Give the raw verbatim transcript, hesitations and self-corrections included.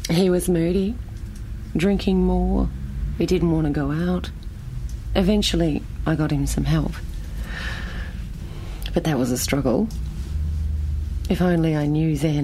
He was moody, drinking more. He didn't want to go out. Eventually, I got him some help. But that was a struggle. If only I knew then